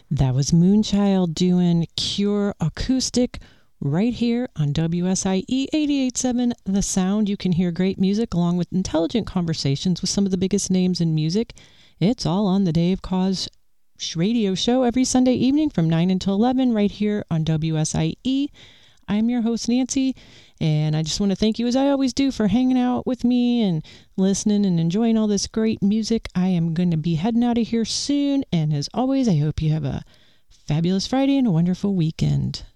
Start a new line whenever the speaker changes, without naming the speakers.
That was Moonchild doing Cure Acoustic right here on WSIE 88.7 The Sound. You can hear great music along with intelligent conversations with some of the biggest names in music. It's all on the Dave Cause radio show every Sunday evening from 9 until 11 right here on WSIE. I'm your host, Nancy, and I just want to thank you, as I always do, for hanging out with me and listening and enjoying all this great music. I am going to be heading out of here soon, and as always, I hope you have a fabulous Friday and a wonderful weekend.